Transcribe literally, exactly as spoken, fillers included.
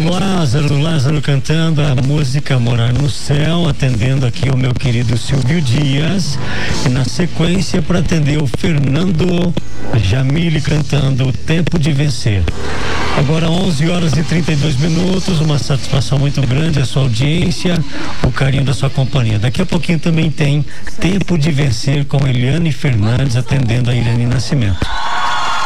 Lázaro, Lázaro cantando a música Morar no Céu, atendendo aqui o meu querido Silvio Dias, e na sequência para atender o Fernando Jamile cantando O Tempo de Vencer. Agora onze horas e trinta e dois minutos, uma satisfação muito grande a sua audiência, o carinho da sua companhia. Daqui a pouquinho também tem Tempo de Vencer com Eliane Fernandes atendendo a Irene Nascimento.